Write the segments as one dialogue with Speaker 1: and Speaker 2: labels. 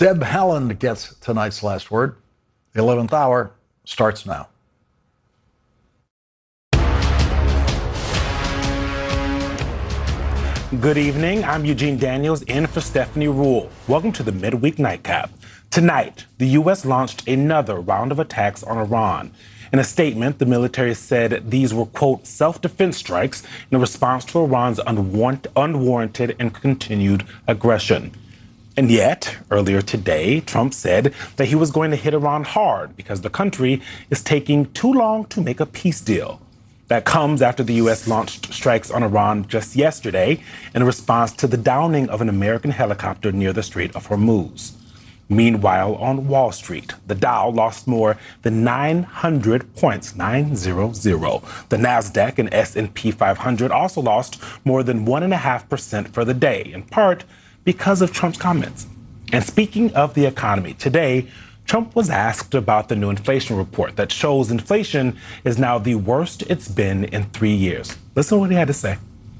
Speaker 1: Deb Haaland gets tonight's last word. The 11th hour starts now.
Speaker 2: Good evening. I'm Eugene Daniels in for Stephanie Ruhle. Welcome to the Midweek Nightcap. Tonight, the U.S. launched another round of attacks on Iran. In a statement, the military said these were, quote, self-defense strikes in response to Iran's unwarranted and continued aggression. And yet, earlier today, Trump said that he was going to hit Iran hard because the country is taking too long to make a peace deal. That comes after the U.S. launched strikes on Iran just yesterday in response to the downing of an American helicopter near the Strait of Hormuz. Meanwhile, on Wall Street, the Dow lost more than 900 points, 900. The Nasdaq and S&P 500 also lost more than 1.5% for the day, in part because of Trump's comments. And speaking of the economy, today, Trump was asked about the new inflation report that shows inflation is now the worst it's been in 3 years. Listen to what he had to say.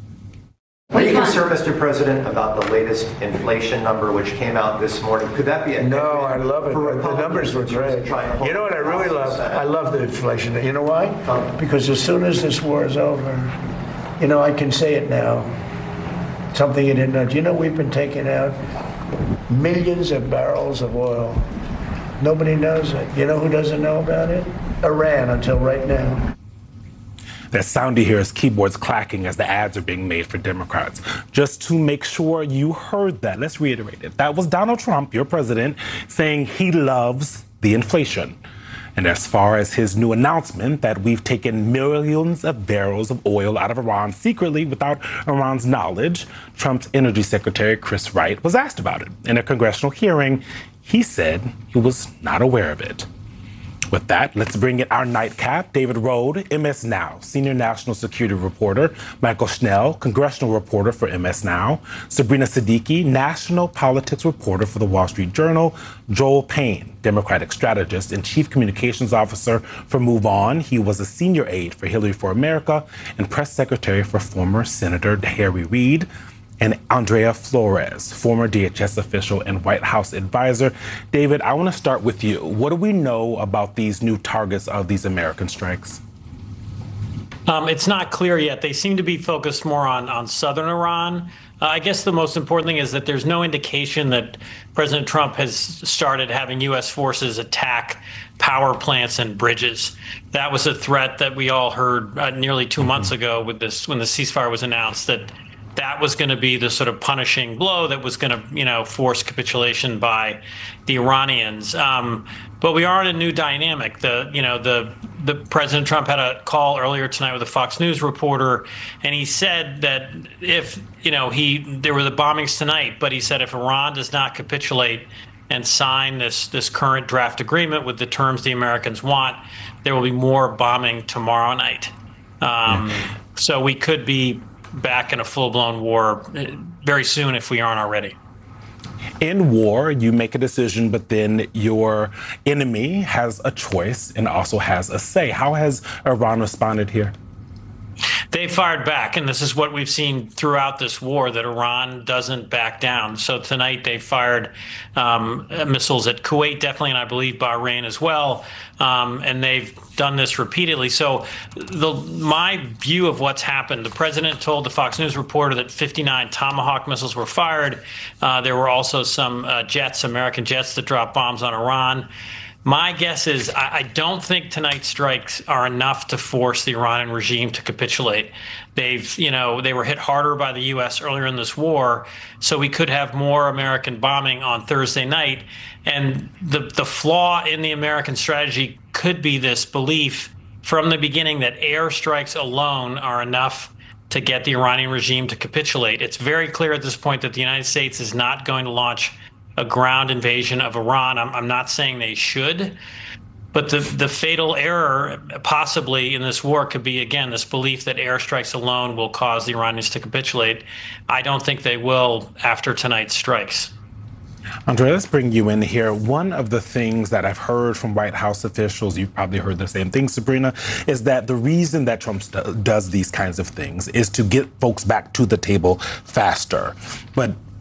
Speaker 3: Are you concerned, Mr. President, about the latest inflation number which came out this morning? Could that be a
Speaker 4: No, I love it. The numbers were great. You know what I really love? I love the inflation. You know why? Because as soon as this war is over, you know, I can say it now. Something you didn't know. Do you know we've been taking out millions of barrels of oil? Nobody knows it. You know who doesn't know about it? Iran, until right now.
Speaker 2: That sound you hear is keyboards clacking as the ads are being made for Democrats. Just to make sure you heard that, let's reiterate it. That was Donald Trump, your president, saying he loves the inflation. And as far as his new announcement that we've taken millions of barrels of oil out of Iran secretly without Iran's knowledge, Trump's Energy Secretary Chris Wright was asked about it. In a congressional hearing, he said he was not aware of it. With that, let's bring in our nightcap. David Rode, MS Now, Senior National Security Reporter. Michael Schnell, Congressional Reporter for MS Now. Sabrina Siddiqui, National Politics Reporter for The Wall Street Journal. Joel Payne, Democratic Strategist and Chief Communications Officer for Move On. He was a senior aide for Hillary for America and Press Secretary for former Senator Harry Reid. And Andrea Flores, former DHS official and White House advisor. David, I want to start with you. What do we know about these new targets of these American strikes?
Speaker 5: It's not clear yet. They seem to be focused more on southern Iran. I guess the most important thing is that there's no indication that President Trump has started having U.S. forces attack power plants and bridges. That was a threat that we all heard nearly 2 months ago with this, when the ceasefire was announced, that was going to be the sort of punishing blow that was going to, force capitulation by the Iranians. But we are in a new dynamic. The President Trump had a call earlier tonight with a Fox News reporter, and he said that if, there were the bombings tonight, but he said if Iran does not capitulate and sign this current draft agreement with the terms the Americans want, there will be more bombing tomorrow night. So we could be back in a full-blown war very soon if we aren't already.
Speaker 2: In war, you make a decision, but then your enemy has a choice and also has a say. How has Iran responded here?
Speaker 5: They fired back, and this is what we've seen throughout this war, that Iran doesn't back down. So tonight they fired missiles at Kuwait, definitely, and I believe Bahrain as well, and they've done this repeatedly. So my view of what's happened, the president told the Fox News reporter that 59 Tomahawk missiles were fired. There were also some American jets that dropped bombs on Iran. My guess is I don't think tonight's strikes are enough to force the Iranian regime to capitulate. They were hit harder by the U.S. earlier in this war, so we could have more American bombing on Thursday night. And the flaw in the American strategy could be this belief from the beginning that airstrikes alone are enough to get the Iranian regime to capitulate. It's very clear at this point that the United States is not going to launch a ground invasion of Iran. I'm not saying they should, but the fatal error possibly in this war could be, again, this belief that airstrikes alone will cause the Iranians to capitulate. I don't think they will after tonight's strikes.
Speaker 2: Andrea, let's bring you in here. One of the things that I've heard from White House officials, you've probably heard the same thing, Sabrina, is that the reason that Trump does these kinds of things is to get folks back to the table faster. But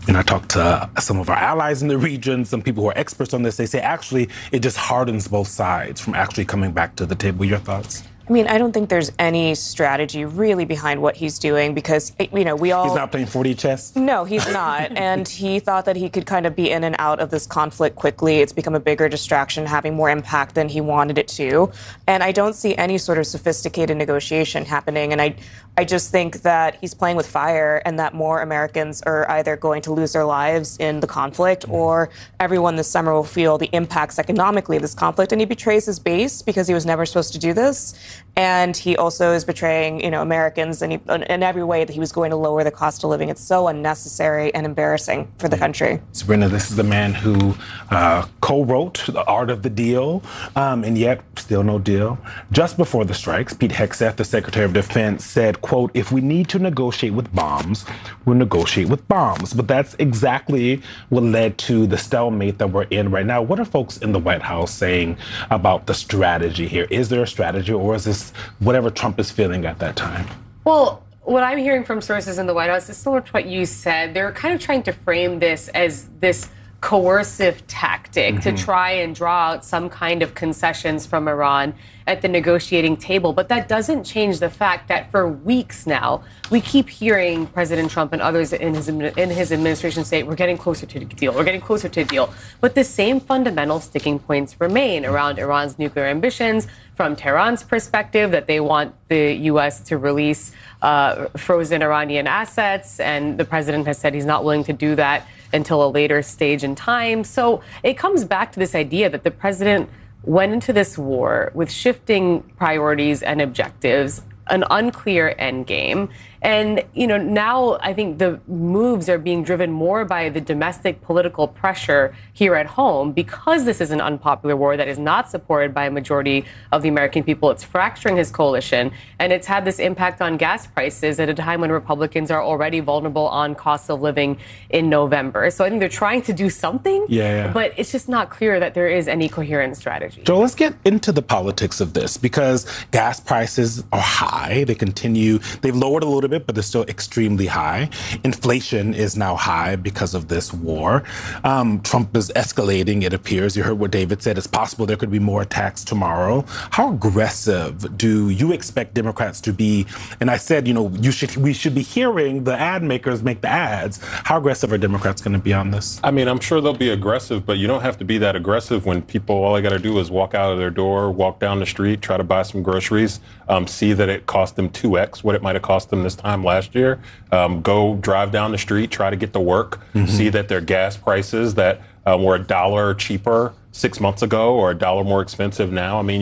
Speaker 2: And I talked to some of our allies in the region, some people who are experts on this. They say actually it just hardens both sides from actually coming back to the table. Your thoughts?
Speaker 6: I mean, I don't think there's any strategy really behind what he's doing because, we all...
Speaker 2: He's not playing 4D chess?
Speaker 6: No, he's not. And he thought that he could kind of be in and out of this conflict quickly. It's become a bigger distraction, having more impact than he wanted it to. And I don't see any sort of sophisticated negotiation happening. And I just think that he's playing with fire and that more Americans are either going to lose their lives in the conflict or everyone this summer will feel the impacts economically of this conflict. And he betrays his base because he was never supposed to do this. And he also is betraying, Americans in every way that he was going to lower the cost of living. It's so unnecessary and embarrassing for the country.
Speaker 2: Sabrina, this is the man who co-wrote The Art of the Deal, and yet still no deal. Just before the strikes, Pete Hegseth, the Secretary of Defense, said, quote, "If we need to negotiate with bombs, we'll negotiate with bombs." But that's exactly what led to the stalemate that we're in right now. What are folks in the White House saying about the strategy here? Is there a strategy, or is this whatever Trump is feeling at that time?
Speaker 7: Well, what I'm hearing from sources in the White House is similar to what you said. They're kind of trying to frame this as this coercive tactic to try and draw out some kind of concessions from Iran at the negotiating table. But that doesn't change the fact that for weeks now, we keep hearing President Trump and others in his administration say, we're getting closer to the deal, we're getting closer to the deal. But the same fundamental sticking points remain around Iran's nuclear ambitions, from Tehran's perspective, that they want the U.S. to release frozen Iranian assets. And the president has said he's not willing to do that until a later stage in time. So it comes back to this idea that the president went into this war with shifting priorities and objectives, an unclear end game. And, now I think the moves are being driven more by the domestic political pressure here at home because this is an unpopular war that is not supported by a majority of the American people. It's fracturing his coalition, and it's had this impact on gas prices at a time when Republicans are already vulnerable on cost of living in November. So I think they're trying to do something, but it's just not clear that there is any coherent strategy.
Speaker 2: Joe, let's get into the politics of this because gas prices are high. They've lowered a little bit, but they're still extremely high. Inflation is now high because of this war. Trump is escalating, it appears. You heard what David said. It's possible there could be more attacks tomorrow. How aggressive do you expect Democrats to be? And I said, we should be hearing the ad makers make the ads. How aggressive are Democrats going to be on this?
Speaker 8: I mean, I'm sure they'll be aggressive, but you don't have to be that aggressive when all they got to do is walk out of their door, walk down the street, try to buy some groceries, see that it cost them 2x what it might have cost them this time last year. Go drive down the street, try to get to work, see that their gas prices that were $1 cheaper 6 months ago or $1 more expensive now. I mean,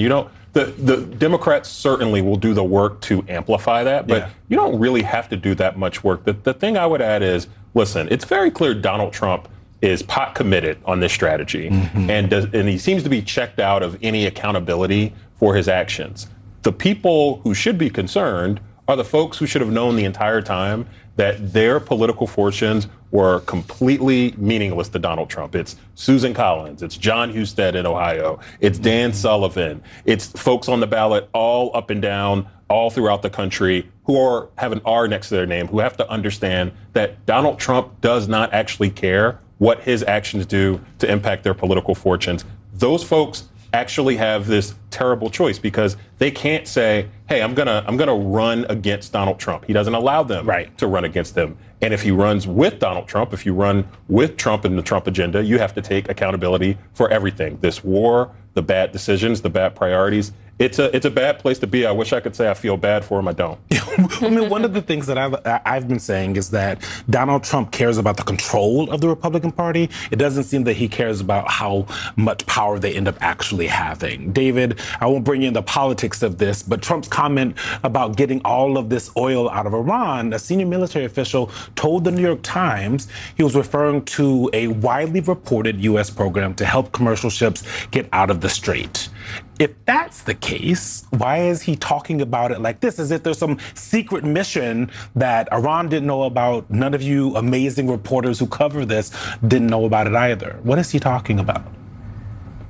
Speaker 8: the Democrats certainly will do the work to amplify that, but you don't really have to do that much work. The thing I would add is, listen, it's very clear Donald Trump is pot committed on this strategy, and he seems to be checked out of any accountability for his actions. The people who should be concerned are the folks who should have known the entire time that their political fortunes were completely meaningless to Donald Trump. It's Susan Collins, it's John Husted in Ohio, it's Dan Sullivan, it's folks on the ballot all up and down, all throughout the country who have an R next to their name, who have to understand that Donald Trump does not actually care what his actions do to impact their political fortunes. Those folks actually have this terrible choice because they can't say, hey, I'm gonna run against Donald Trump. He doesn't allow them to run against him. And if he runs with Donald Trump, if you run with Trump and the Trump agenda, you have to take accountability for everything. This war, the bad decisions, the bad priorities. It's a bad place to be. I wish I could say I feel bad for him. I don't.
Speaker 2: I mean, one of the things that I've been saying is that Donald Trump cares about the control of the Republican Party. It doesn't seem that he cares about how much power they end up actually having. David, I won't bring in the politics of this, but Trump's comment about getting all of this oil out of Iran, a senior military official told the New York Times he was referring to a widely reported U.S. program to help commercial ships get out of the Strait. If that's the case, why is he talking about it like this? As if there's some secret mission that Iran didn't know about. None of you amazing reporters who cover this didn't know about it either. What is he talking about?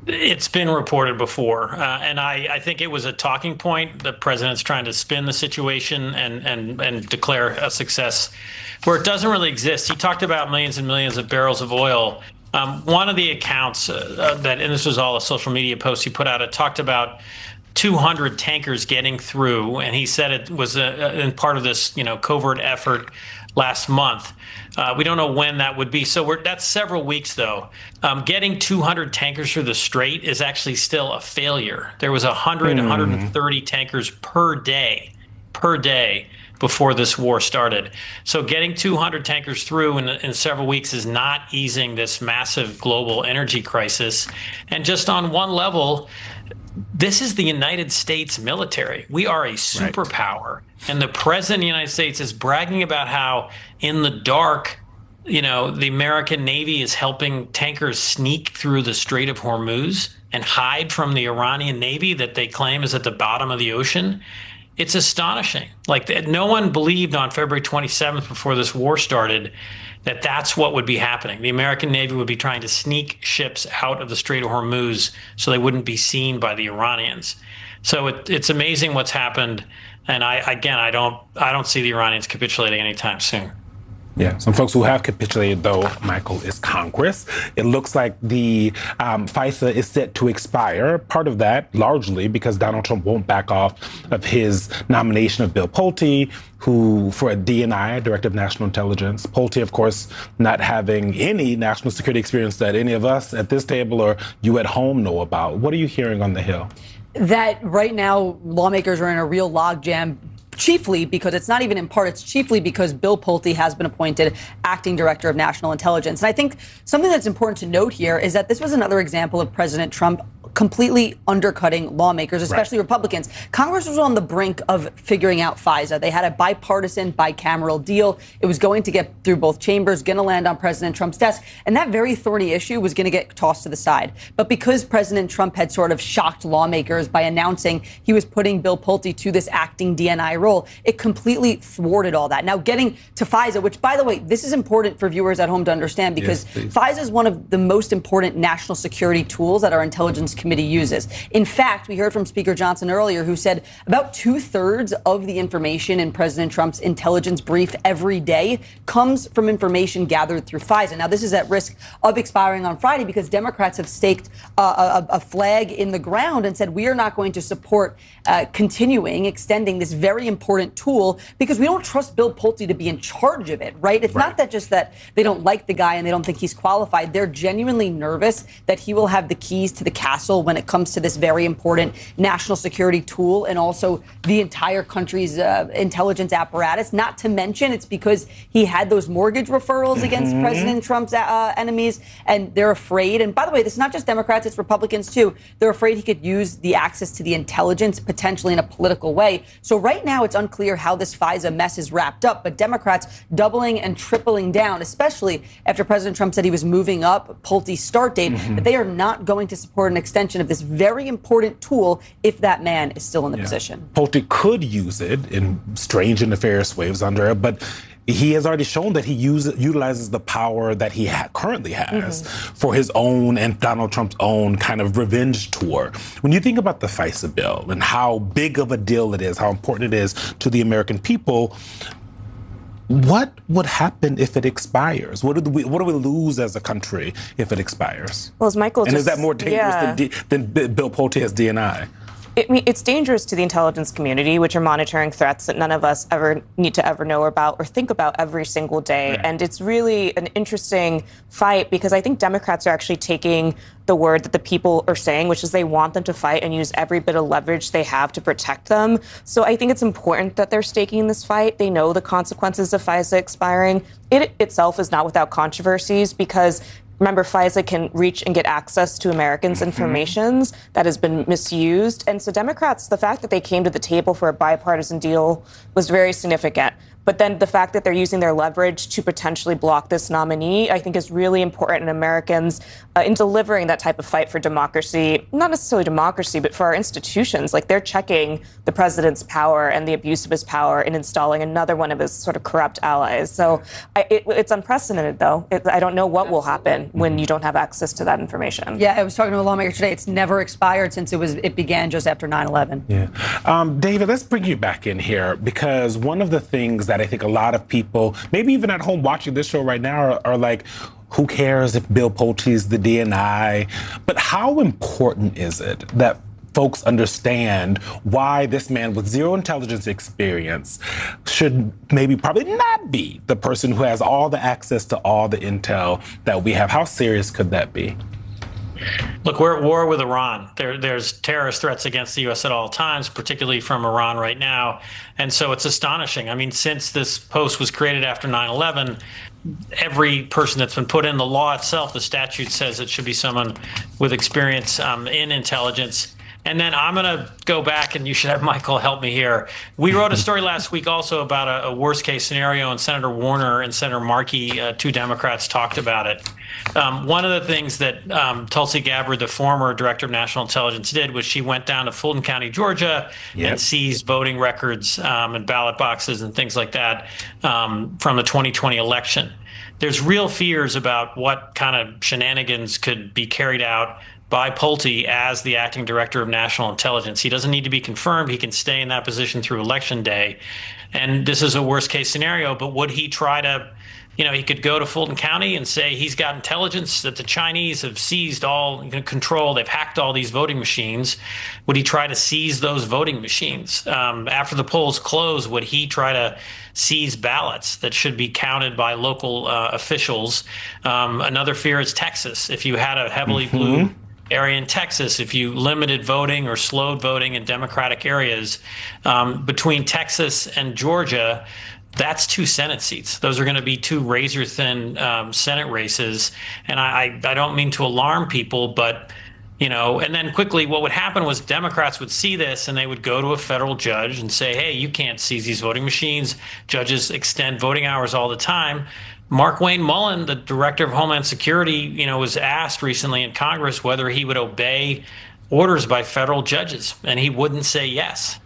Speaker 5: It's been reported before, and I think it was a talking point. The president's trying to spin the situation and declare a success where it doesn't really exist. He talked about millions and millions of barrels of oil. One of the accounts and this was all a social media post he put out, it talked about 200 tankers getting through, and he said it was in part of this, covert effort last month. We don't know when that would be. So that's several weeks, though. Getting 200 tankers through the strait is actually still a failure. There was 130 tankers per day before this war started. So getting 200 tankers through in several weeks is not easing this massive global energy crisis. And just on one level, this is the United States military. We are a superpower. Right. And the president of the United States is bragging about how in the dark, the American Navy is helping tankers sneak through the Strait of Hormuz and hide from the Iranian Navy that they claim is at the bottom of the ocean. It's astonishing. No one believed on February 27th before this war started that that's what would be happening. The American Navy would be trying to sneak ships out of the Strait of Hormuz so they wouldn't be seen by the Iranians. So it's amazing what's happened. And I don't see the Iranians capitulating anytime soon.
Speaker 2: Yeah, some folks who have capitulated, though, Michael, is Congress. It looks like the FISA is set to expire. Part of that, largely, because Donald Trump won't back off of his nomination of Bill Pulte, who, for a DNI, Director of National Intelligence. Pulte, of course, not having any national security experience that any of us at this table or you at home know about. What are you hearing on the Hill?
Speaker 9: That right now, lawmakers are in a real logjam. Chiefly because it's not even in part, it's chiefly because Bill Pulte has been appointed acting director of national intelligence. And I think something that's important to note here is that this was another example of President Trump completely undercutting lawmakers, especially Republicans. Congress was on the brink of figuring out FISA. They had a bipartisan, bicameral deal. It was going to get through both chambers, going to land on President Trump's desk. And that very thorny issue was going to get tossed to the side. But because President Trump had sort of shocked lawmakers by announcing he was putting Bill Pulte to this acting DNI role, it completely thwarted all that. Now, getting to FISA, which, by the way, this is important for viewers at home to understand, because FISA is one of the most important national security tools that our intelligence committee uses. In fact, we heard from Speaker Johnson earlier, who said about 2/3 of the information in President Trump's intelligence brief every day comes from information gathered through FISA. Now, this is at risk of expiring on Friday because Democrats have staked a flag in the ground and said we are not going to support extending this very important tool because we don't trust Bill Pulte to be in charge of it, right? It's not that just that they don't like the guy and they don't think he's qualified. They're genuinely nervous that he will have the keys to the castle when it comes to this very important national security tool and also the entire country's intelligence apparatus. Not to mention, it's because he had those mortgage referrals against President Trump's enemies, and they're afraid. And by the way, this is not just Democrats, it's Republicans too. They're afraid he could use the access to the intelligence potentially in a political way. So right now, it's unclear how this FISA mess is wrapped up, but Democrats doubling and tripling down, especially after President Trump said he was moving up Pulte's start date, that they are not going to support an extension of this very important tool if that man is still in the position.
Speaker 2: Pulte could use it in strange and nefarious ways, Andrea, but he has already shown that he utilizes the power that he currently has for his own and Donald Trump's own kind of revenge tour. When you think about the FISA bill and how big of a deal it is, how important it is to the American people, what would happen if it expires? What do we lose as a country if it expires?
Speaker 6: Well, as Michael
Speaker 2: is that more dangerous than Bill Pulte as DNI?
Speaker 6: It's dangerous to the intelligence community, which are monitoring threats that none of us ever need to ever know about or think about every single day. Right. And it's really an interesting fight because I think Democrats are actually taking the word that the people are saying, which is they want them to fight and use every bit of leverage they have to protect them. So I think it's important that they're staking this fight. They know the consequences of FISA expiring. It itself is not without controversies because remember, FISA can reach and get access to Americans' information that has been misused. And so Democrats, the fact that they came to the table for a bipartisan deal was very significant. But then the fact that they're using their leverage to potentially block this nominee, I think is really important in Americans in delivering that type of fight for democracy, not necessarily democracy, but for our institutions. Like, they're checking the president's power and the abuse of his power in installing another one of his sort of corrupt allies. So it's unprecedented, though. I don't know what will happen when you don't have access to that information.
Speaker 9: Yeah, I was talking to a lawmaker today. It's never expired since it began just after 9/11.
Speaker 2: Yeah. David, let's bring you back in here, because one of the things that I think a lot of people, maybe even at home watching this show right now, are like, who cares if Bill Pulte's the DNI? But how important is it that folks understand why this man with zero intelligence experience should probably not be the person who has all the access to all the intel that we have? How serious could that be?
Speaker 5: Look, we're at war with Iran. There's terrorist threats against the U.S. at all times, particularly from Iran right now. And so it's astonishing. I mean, since this post was created after 9/11, every person that's been put in, the law itself, the statute says it should be someone with experience in intelligence. And then I'm going to go back, and you should have Michael help me here. We wrote a story last week also about a worst case scenario, and Senator Warner and Senator Markey, two Democrats, talked about it. One of the things that Tulsi Gabbard, the former director of national intelligence, did was she went down to Fulton County, Georgia, and seized voting records and ballot boxes and things like that from the 2020 election. There's real fears about what kind of shenanigans could be carried out by Pulte as the acting director of national intelligence. He doesn't need to be confirmed. He can stay in that position through election day. And this is a worst case scenario, but would he try to, he could go to Fulton County and say he's got intelligence that the Chinese have seized all control. They've hacked all these voting machines. Would he try to seize those voting machines? After the polls close, would he try to seize ballots that should be counted by local officials? Another fear is Texas. If you had a heavily blue area in Texas, if you limited voting or slowed voting in Democratic areas, between Texas and Georgia, that's 2 Senate seats. Those are going to be 2 razor-thin Senate races. And I don't mean to alarm people, but, and then quickly what would happen was Democrats would see this and they would go to a federal judge and say, hey, you can't seize these voting machines. Judges extend voting hours all the time. Markwayne Mullin, the director of Homeland Security, was asked recently in Congress whether he would obey orders by federal judges, and he wouldn't say yes.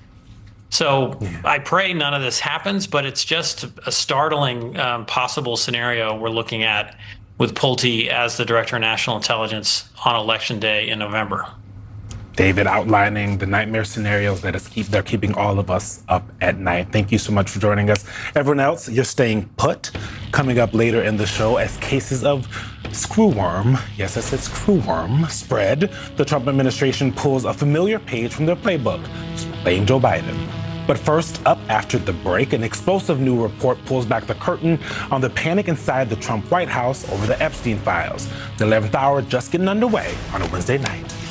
Speaker 5: So I pray none of this happens, but it's just a startling possible scenario we're looking at with Pulte as the director of national intelligence on Election Day in November.
Speaker 2: David outlining the nightmare scenarios that they're keeping all of us up at night. Thank you so much for joining us. Everyone else, you're staying put. Coming up later in the show, as cases of screwworm, yes, I said screwworm, spread, the Trump administration pulls a familiar page from their playbook, blame Joe Biden. But first, up after the break, an explosive new report pulls back the curtain on the panic inside the Trump White House over the Epstein files. The 11th hour just getting underway on a Wednesday night.